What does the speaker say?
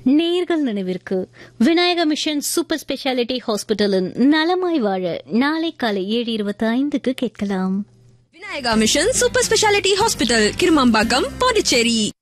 நேர்கள் நினைவிற்கு Vinayaka mission super speciality ஹாஸ்பிட்டலின் நலமாய் வாழ நாளை காலை 7:25 கேட்கலாம். Vinayaka mission super speciality hospital, Kirumampakkam, Pondicherry.